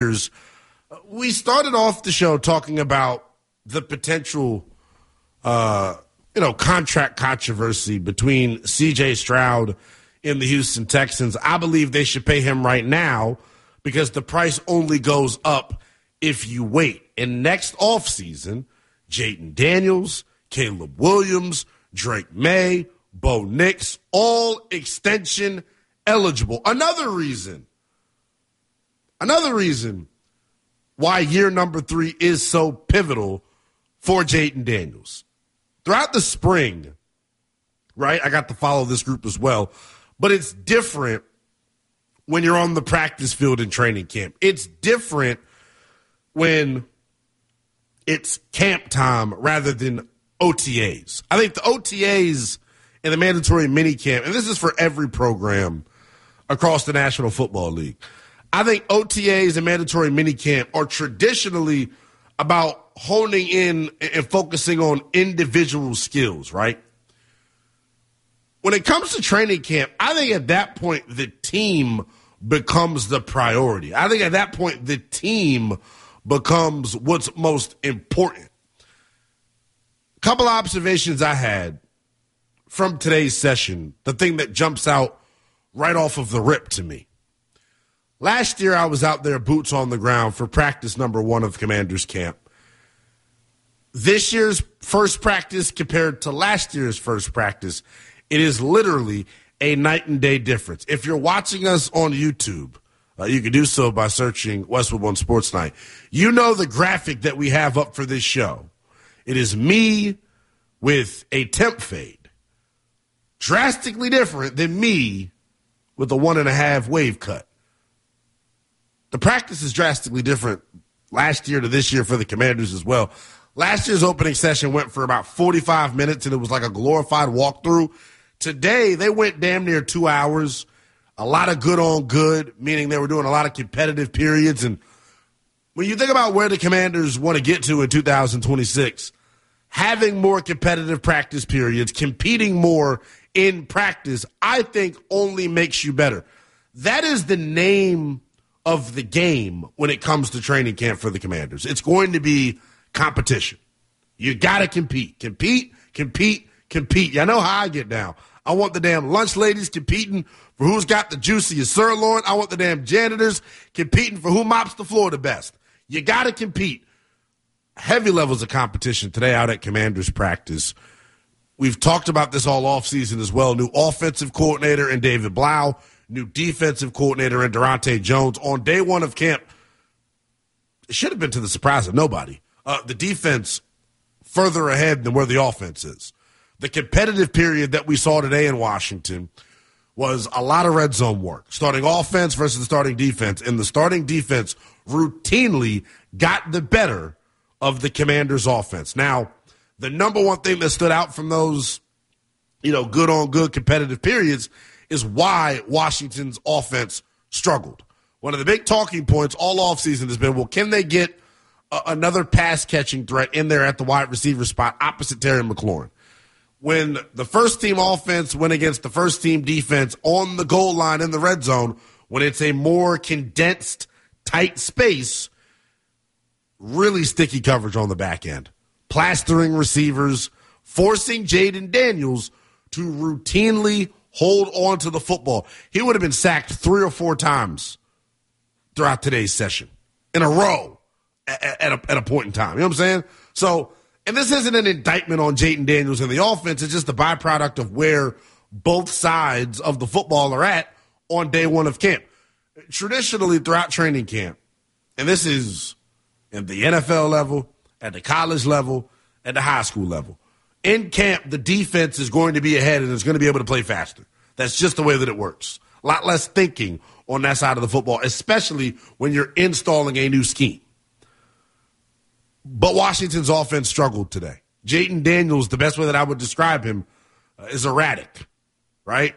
Commanders. We started off the show talking about the potential, contract controversy between C.J. Stroud and the Houston Texans. I believe they should pay him right now because the price only goes up if you wait. And next offseason, Jayden Daniels, Caleb Williams, Drake May, Bo Nix, all extension eligible. Another reason why year number 3 is so pivotal for Jayden Daniels. Throughout the spring, right, I got to follow this group as well, but it's different when you're on the practice field in training camp. It's different when it's camp time rather than OTAs. I think the OTAs and the mandatory minicamp, and this is for every program across the National Football League, I think OTAs and mandatory minicamp are traditionally about honing in and focusing on individual skills, right? When it comes to training camp, I think at that point the team becomes the priority. I think at that point the team becomes what's most important. A couple of observations I had from today's session, the thing that jumps out right off of the rip to me. Last year, I was out there boots on the ground for practice number 1 of Commanders camp. This year's first practice compared to last year's first practice, it is literally a night and day difference. If you're watching us on YouTube, you can do so by searching Westwood One Sports Night. You know the graphic that we have up for this show. It is me with a temp fade. Drastically different than me with a 1.5 wave cut. The practice is drastically different last year to this year for the Commanders as well. Last year's opening session went for about 45 minutes, and it was like a glorified walkthrough. Today, they went damn near 2 hours. A lot of good on good, meaning they were doing a lot of competitive periods. And when you think about where the Commanders want to get to in 2026, having more competitive practice periods, competing more in practice, I think only makes you better. That is the name of the game when it comes to training camp for the Commanders. It's going to be competition. You got to compete. Compete. You know how I get down. I want the damn lunch ladies competing for who's got the juiciest sirloin. I want the damn janitors competing for who mops the floor the best. You got to compete. Heavy levels of competition today out at Commanders practice. We've talked about this all offseason as well. New offensive coordinator in David Blau. New defensive coordinator in Durante Jones. On day 1 of camp, it should have been to the surprise of nobody. The defense further ahead than where the offense is. The competitive period that we saw today in Washington was a lot of red zone work. Starting offense versus starting defense. And the starting defense routinely got the better of the Commanders' offense. Now, the number one thing that stood out from those, good on good competitive periods is why Washington's offense struggled. One of the big talking points all offseason has been, well, can they get another pass-catching threat in there at the wide receiver spot opposite Terry McLaurin? When the first-team offense went against the first-team defense on the goal line in the red zone, when it's a more condensed, tight space, really sticky coverage on the back end. Plastering receivers, forcing Jayden Daniels to routinely hold on to the football. He would have been sacked 3 or 4 times throughout today's session in a row at a point in time. You know what I'm saying? So, and this isn't an indictment on Jayden Daniels and the offense. It's just a byproduct of where both sides of the football are at on day 1 of camp. Traditionally, throughout training camp, and this is at the NFL level, at the college level, at the high school level, in camp, the defense is going to be ahead and is going to be able to play faster. That's just the way that it works. A lot less thinking on that side of the football, especially when you're installing a new scheme. But Washington's offense struggled today. Jayden Daniels, the best way that I would describe him, is erratic, right?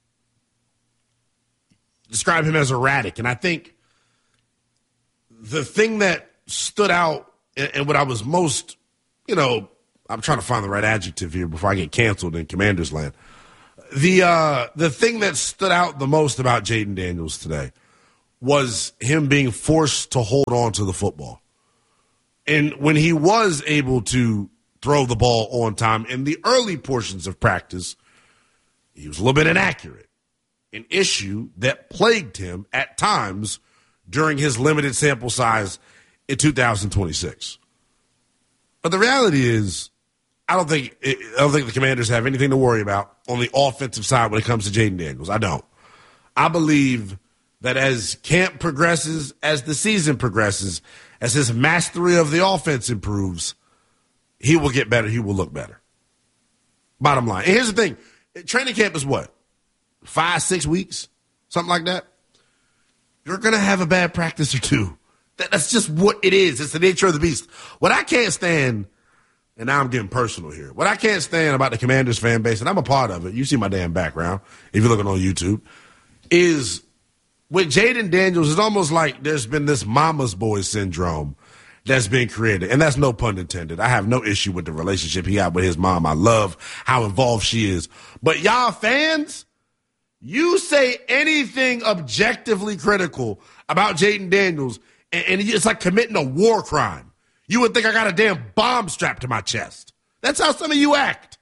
Describe him as erratic. And I think the thing that stood out and what I was most, I'm trying to find the right adjective here before I get canceled in Commanders land. The thing that stood out the most about Jayden Daniels today was him being forced to hold on to the football. And when he was able to throw the ball on time in the early portions of practice, he was a little bit inaccurate, an issue that plagued him at times during his limited sample size in 2026. But the reality is, I don't think the Commanders have anything to worry about on the offensive side when it comes to Jayden Daniels. I don't. I believe that as camp progresses, as the season progresses, as his mastery of the offense improves, he will get better. He will look better. Bottom line. And here's the thing. Training camp is what? 5-6 weeks? Something like that? You're going to have a bad practice or two. That's just what it is. It's the nature of the beast. What I can't stand, and now I'm getting personal here, what I can't stand about the Commanders fan base, and I'm a part of it, you see my damn background if you're looking on YouTube, is with Jayden Daniels, it's almost like there's been this mama's boy syndrome that's been created. And that's no pun intended. I have no issue with the relationship he had with his mom. I love how involved she is. But y'all fans, you say anything objectively critical about Jayden Daniels, and it's like committing a war crime. You would think I got a damn bomb strapped to my chest. That's how some of you act.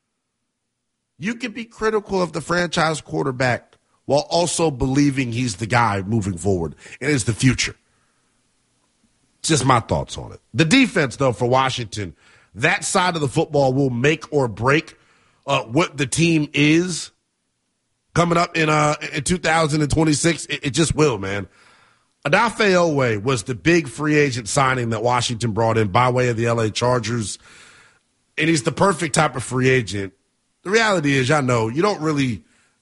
You can be critical of the franchise quarterback while also believing he's the guy moving forward and is the future. Just my thoughts on it. The defense, though, for Washington, that side of the football will make or break what the team is coming up in 2026. It just will, man. Odafe Oweh was the big free agent signing that Washington brought in by way of the LA Chargers, and he's the perfect type of free agent. The reality is, y'all know, you don't really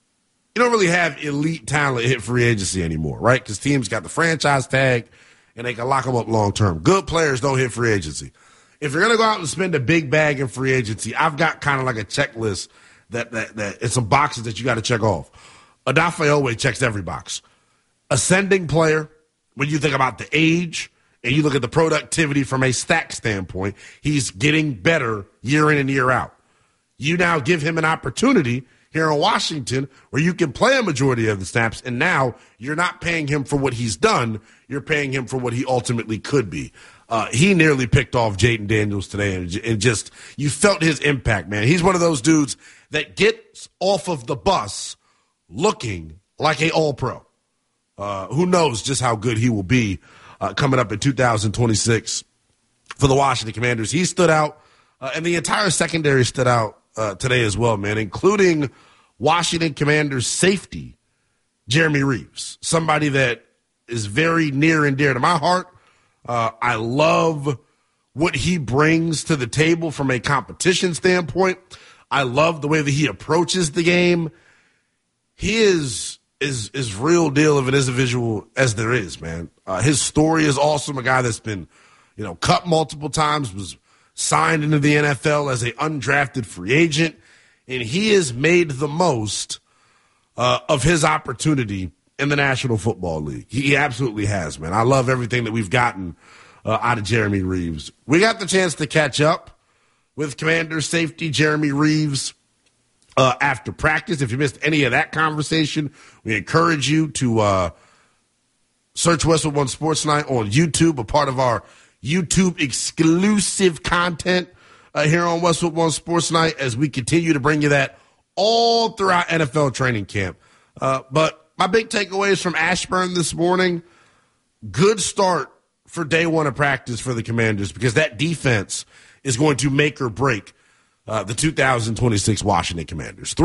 have elite talent hit free agency anymore, right? Because teams got the franchise tag, and they can lock them up long term. Good players don't hit free agency. If you're going to go out and spend a big bag in free agency, I've got kind of like a checklist that it's some boxes that you got to check off. Odafe Oweh checks every box. Ascending player, when you think about the age and you look at the productivity from a stack standpoint, he's getting better year in and year out. You now give him an opportunity here in Washington where you can play a majority of the snaps, and now you're not paying him for what he's done. You're paying him for what he ultimately could be. He nearly picked off Jayden Daniels today, and just you felt his impact, man. He's one of those dudes that gets off of the bus looking like a all-pro. Who knows just how good he will be coming up in 2026 for the Washington Commanders. He stood out, and the entire secondary stood out today as well, man, including Washington Commanders safety, Jeremy Reaves, somebody that is very near and dear to my heart. I love what he brings to the table from a competition standpoint. I love the way that he approaches the game. He is real deal of an individual as there is, man. His story is awesome. A guy that's been, cut multiple times, was signed into the NFL as an undrafted free agent, and he has made the most of his opportunity in the National Football League. He absolutely has, man. I love everything that we've gotten out of Jeremy Reaves. We got the chance to catch up with Commander safety Jeremy Reaves after practice. If you missed any of that conversation, we encourage you to search Westwood One Sports Night on YouTube, a part of our YouTube exclusive content here on Westwood One Sports Night, as we continue to bring you that all throughout NFL training camp. But my big takeaways from Ashburn this morning, good start for day one of practice for the Commanders, because that defense is going to make or break the 2026 Washington Commanders.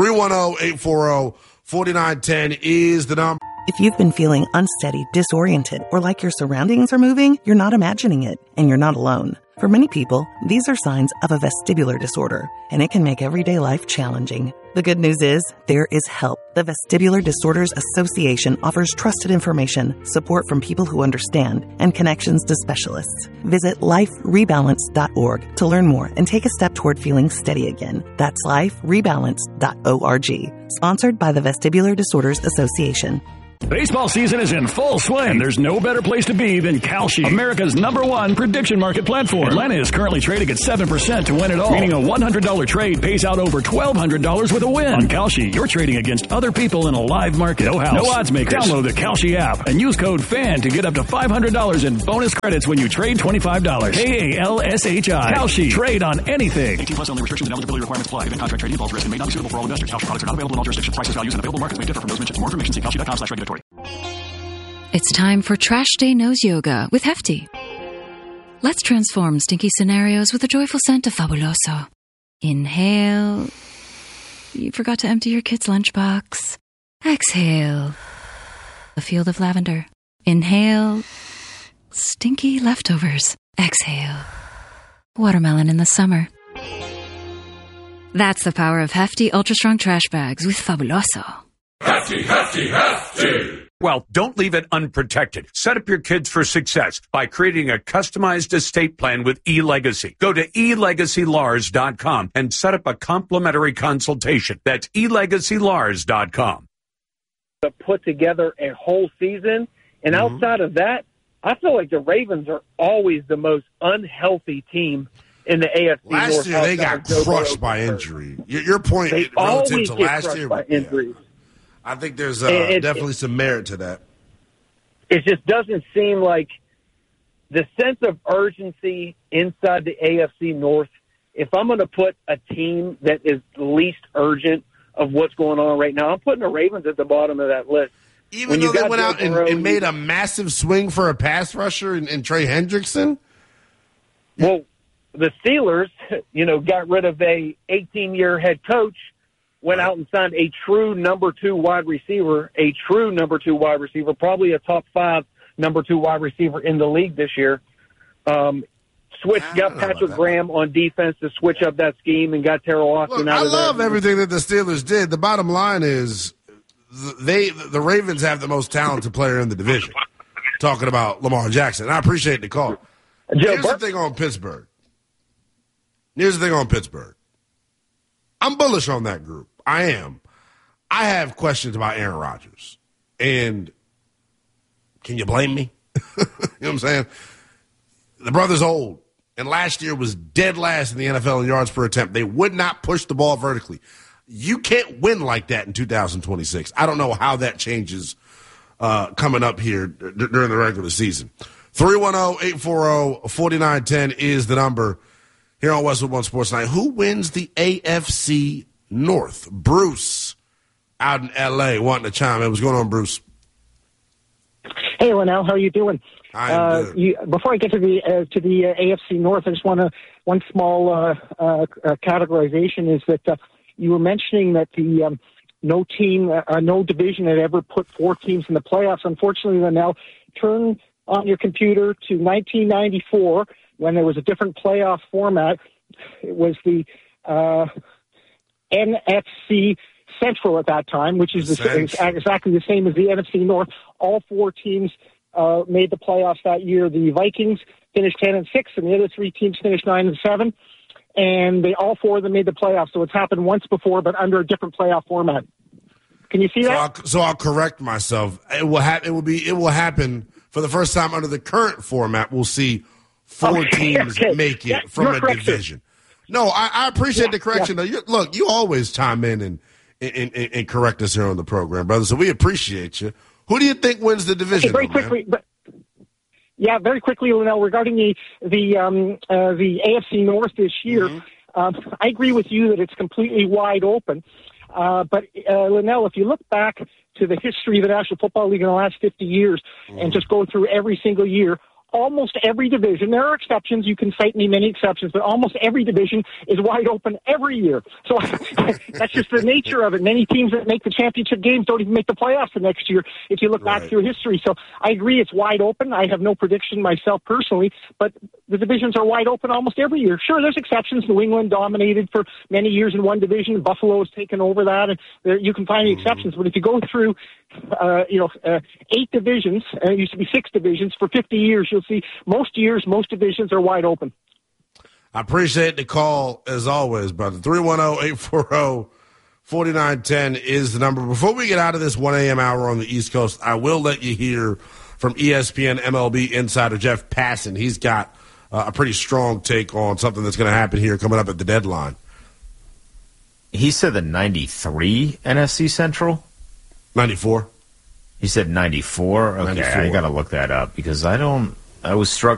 310-840-4910 is the number. If you've been feeling unsteady, disoriented, or like your surroundings are moving, you're not imagining it, and you're not alone. For many people, these are signs of a vestibular disorder, and it can make everyday life challenging. The good news is, there is help. The Vestibular Disorders Association offers trusted information, support from people who understand, and connections to specialists. Visit liferebalance.org to learn more and take a step toward feeling steady again. That's liferebalance.org. Sponsored by the Vestibular Disorders Association. Baseball season is in full swing. There's no better place to be than Kalshi, America's #1 prediction market platform. Atlanta is currently trading at 7% to win it all, meaning a $100 trade pays out over $1,200 with a win. On Kalshi, you're trading against other people in a live market. No house, no odds makers. Download the Kalshi app and use code FAN to get up to $500 in bonus credits when you trade $25. KALSHI. Kalshi. Trade on anything. 18 plus only. Restrictions and eligibility requirements apply. Event contract trading involves risk and may not be suitable for all investors. Kalshi products are not available in all jurisdictions. Prices, values, and available markets may differ from those mentioned. For more information, see kalshi.com/regulatory. It's time for Trash Day Nose Yoga with Hefty. Let's transform stinky scenarios with a joyful scent of Fabuloso. Inhale. You forgot to empty your kid's lunchbox. Exhale. A field of lavender. Inhale. Stinky leftovers. Exhale. Watermelon in the summer. That's the power of Hefty Ultra Strong Trash Bags with Fabuloso. Hefty, hefty, hefty! Well, don't leave it unprotected. Set up your kids for success by creating a customized estate plan with eLegacy. Go to elegacylars.com and set up a complimentary consultation. That's elegacylars.com. To put together a whole season, and outside of that, I feel like the Ravens are always the most unhealthy team in the AFC Last North. year, they got crushed by injury. Your point they relative to get last year, by injuries. I think there's definitely some merit to that. It just doesn't seem like the sense of urgency inside the AFC North. If I'm going to put a team that is least urgent of what's going on right now, I'm putting the Ravens at the bottom of that list. Even though they went out and made a massive swing for a pass rusher in Trey Hendrickson? Well, the Steelers, got rid of a 18-year head coach, went out and signed a true number 2 wide receiver, probably a top 5 number 2 wide receiver in the league this year. Got Patrick Graham on defense to switch up that scheme and got Terrell Austin out of there. I love everything that the Steelers did. The bottom line is the Ravens have the most talented player in the division. Talking about Lamar Jackson. I appreciate the call. Here's the thing on Pittsburgh. I'm bullish on that group. I am. I have questions about Aaron Rodgers. And can you blame me? You know what I'm saying? The brother's old. And last year was dead last in the NFL in yards per attempt. They would not push the ball vertically. You can't win like that in 2026. I don't know how that changes coming up here during the regular season. 310-840-4910 is the number here on Westwood One Sports Night. Who wins the AFC North? Bruce out in L.A. wanting to chime in. What's going on, Bruce? Hey, Linnell, how are you doing? I'm good. Before I get to the AFC North, I just want to one small categorization is that you were mentioning that the no division had ever put 4 teams in the playoffs. Unfortunately, Linnell, turn on your computer to 1994 when there was a different playoff format. It was the NFC Central at that time, which is exactly the same as the NFC North. All 4 teams made the playoffs that year. The Vikings finished 10-6, and the other 3 teams finished 9-7, and all 4 of them made the playoffs. So it's happened once before, but under a different playoff format. Can you see that? So I'll correct myself. It will happen for the first time under the current format. We'll see 4 teams make it from a division. No, I appreciate the correction. Though. Look, you always chime in and correct us here on the program, brother. So we appreciate you. Who do you think wins the division? Very quickly, very quickly, Linnell, regarding the AFC North this year, I agree with you that it's completely wide open. But Linnell, if you look back to the history of the National Football League in the last 50 years and just go through every single year, almost every division, there are exceptions, you can cite me many exceptions, but almost every division is wide open every year. So that's just the nature of it. Many teams that make the championship games don't even make the playoffs the next year if you look back through history. So I agree it's wide open. I have no prediction myself personally, but the divisions are wide open almost every year. Sure, there's exceptions. New England dominated for many years in one division. Buffalo has taken over that, and you can find the exceptions. But if you go through 8 divisions, and it used to be 6 divisions, for 50 years, you'll see most years, most divisions are wide open. I appreciate the call, as always, brother. 310-840-4910 4910 is the number. Before we get out of this 1 a.m. hour on the East Coast, I will let you hear from ESPN MLB insider Jeff Passan. He's got a pretty strong take on something that's going to happen here coming up at the deadline. He said the 93 NFC Central? 94. He said 94? Okay, 94. I got to look that up because I was struck